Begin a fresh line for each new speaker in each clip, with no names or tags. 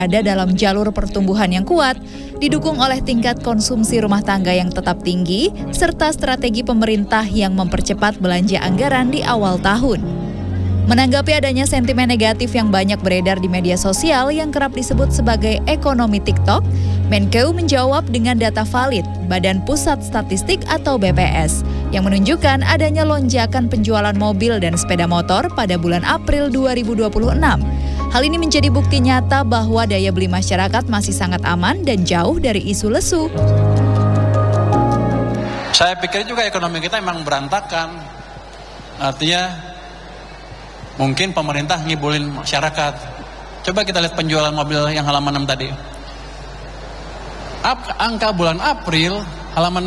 ada dalam jalur pertumbuhan yang kuat, didukung oleh tingkat konsumsi rumah tangga yang tetap tinggi, serta strategi pemerintah yang mempercepat belanja anggaran di awal tahun. Menanggapi adanya sentimen negatif yang banyak beredar di media sosial yang kerap disebut sebagai ekonomi TikTok, Menkeu menjawab dengan data valid Badan Pusat Statistik atau BPS yang menunjukkan adanya lonjakan penjualan mobil dan sepeda motor pada bulan April 2026. Hal ini menjadi bukti nyata bahwa daya beli masyarakat masih sangat aman dan jauh dari isu lesu.
Saya pikir juga ekonomi kita memang berantakan. Artinya mungkin pemerintah ngibulin masyarakat. Coba kita lihat penjualan mobil yang halaman 6 tadi. Angka bulan April halaman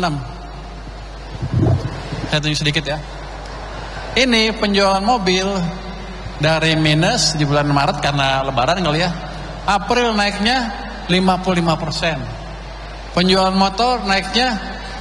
6. Saya tunjuk sedikit ya. Ini penjualan mobil dari minus di bulan Maret karena lebaran kali ya. April naiknya 55%. Penjualan motor naiknya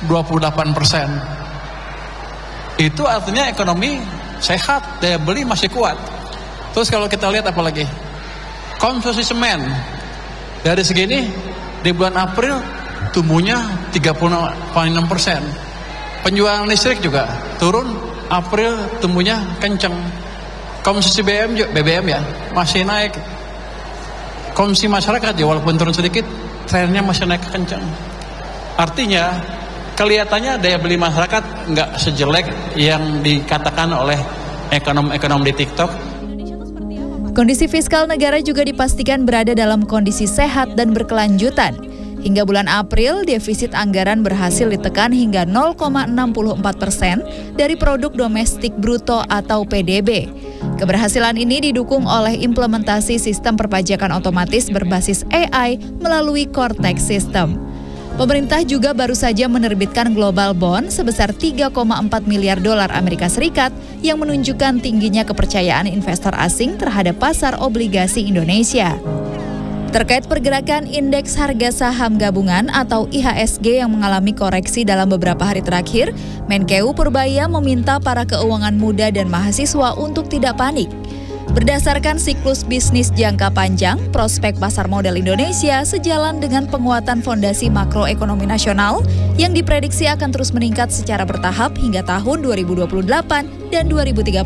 28%. Itu artinya ekonomi sehat, daya beli masih kuat. Terus kalau kita lihat apa lagi? Konsumsi semen. Dari segini di bulan April tumbuhnya 30,6%. Penjualan listrik juga turun, April tumbuhnya kenceng. Konsumsi BBM ya masih naik. Konsumsi masyarakat ya walaupun turun sedikit, trennya masih naik kencang. Artinya kelihatannya daya beli masyarakat nggak sejelek yang dikatakan oleh ekonom-ekonom di TikTok.
Kondisi fiskal negara juga dipastikan berada dalam kondisi sehat dan berkelanjutan. Hingga bulan April, defisit anggaran berhasil ditekan hingga 0,64% dari produk domestik bruto atau PDB. Keberhasilan ini didukung oleh implementasi sistem perpajakan otomatis berbasis AI melalui Cortex System. Pemerintah juga baru saja menerbitkan global bond sebesar 3,4 miliar dolar Amerika Serikat yang menunjukkan tingginya kepercayaan investor asing terhadap pasar obligasi Indonesia. Terkait pergerakan indeks harga saham gabungan atau IHSG yang mengalami koreksi dalam beberapa hari terakhir, Menkeu Purbaya meminta para keuangan muda dan mahasiswa untuk tidak panik. Berdasarkan siklus bisnis jangka panjang, prospek pasar modal Indonesia sejalan dengan penguatan fondasi makroekonomi nasional yang diprediksi akan terus meningkat secara bertahap hingga tahun 2028 dan 2030.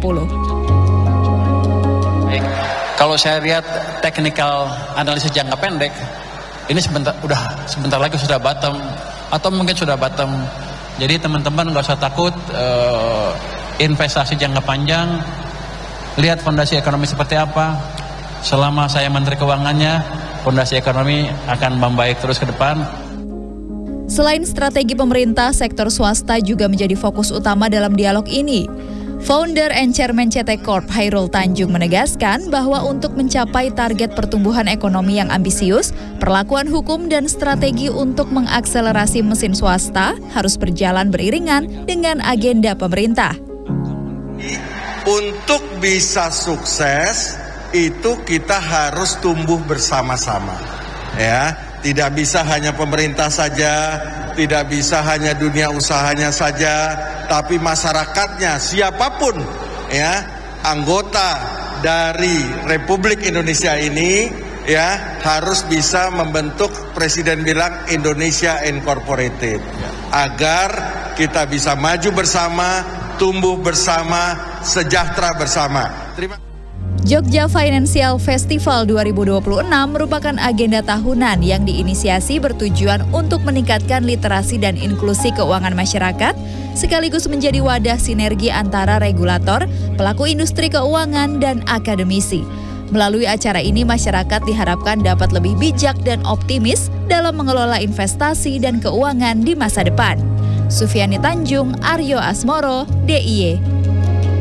Kalau saya lihat teknikal analisis jangka pendek, ini sebentar lagi sudah bottom atau mungkin sudah bottom. Jadi teman-teman nggak usah takut investasi jangka panjang. Lihat fondasi ekonomi seperti apa. Selama saya Menteri Keuangannya, fondasi ekonomi akan membaik terus ke depan.
Selain strategi pemerintah, sektor swasta juga menjadi fokus utama dalam dialog ini. Founder and Chairman CT Corp Hairul Tanjung menegaskan bahwa untuk mencapai target pertumbuhan ekonomi yang ambisius, perlakuan hukum dan strategi untuk mengakselerasi mesin swasta harus berjalan beriringan dengan agenda pemerintah.
Untuk bisa sukses, itu kita harus tumbuh bersama-sama. Ya, tidak bisa hanya pemerintah saja, tidak bisa hanya dunia usahanya saja, tapi masyarakatnya, siapapun ya anggota dari Republik Indonesia ini ya harus bisa membentuk, Presiden bilang Indonesia Incorporated, agar kita bisa maju bersama, tumbuh bersama, sejahtera bersama. Terima kasih.
Jogja Financial Festival 2026 merupakan agenda tahunan yang diinisiasi bertujuan untuk meningkatkan literasi dan inklusi keuangan masyarakat, sekaligus menjadi wadah sinergi antara regulator, pelaku industri keuangan, dan akademisi. Melalui acara ini, masyarakat diharapkan dapat lebih bijak dan optimis dalam mengelola investasi dan keuangan di masa depan. Sufiani Tanjung, Aryo Asmoro, DIY.